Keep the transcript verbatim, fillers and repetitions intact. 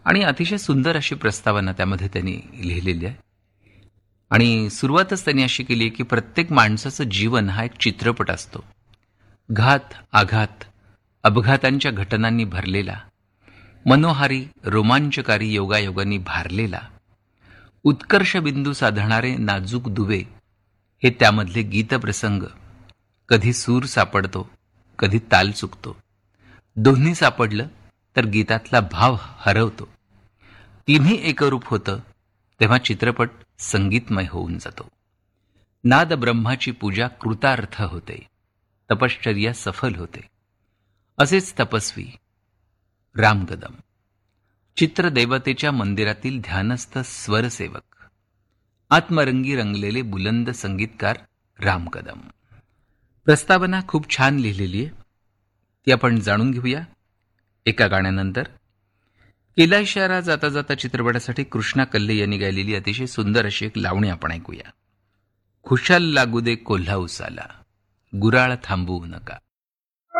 आणि अतिशय सुंदर अशी प्रस्तावना त्यामध्ये त्यांनी लिहिलेली आहे. आणि सुरुवातच त्यांनी अशी केली आहे की प्रत्येक माणसाचं जीवन हा एक चित्रपट असतो. घात, आघात, अपघातांच्या घटनांनी भरलेला, मनोहारी, रोमांचकारी योगायोगांनी भारलेला, उत्कर्ष बिंदू साधणारे नाजूक दुवे हे त्यामधले गीतप्रसंग. कधी सूर सापडतो, कधी ताल चुकतो. दोन्ही सापडलं तर गीतातला भाव हरवतो. तिन्ही एकरूप होतं तेव्हा चित्रपट संगीतमय होऊन जातो. नाद ब्रह्माची पूजा कृतार्थ होते, तपश्चर्या सफल होते. असेच तपस्वी राम कदम, चित्रदेवतेच्या मंदिरातील ध्यानस्थ स्वरसेवक, आत्मरंगी रंगलेले बुलंद संगीतकार राम कदम. प्रस्तावना खूप छान लिहिलेली आहे, ती आपण जाणून घेऊया एका गाण्यानंतर. केला इशारा जाता जाता चित्रपटासाठी कृष्णा कल्ले यांनी गायलेली अतिशय सुंदर अशी एक लावणी आपण ऐकूया. खुशाल लागू दे कोल्हा उसाला, गुराळ थांबवू नका.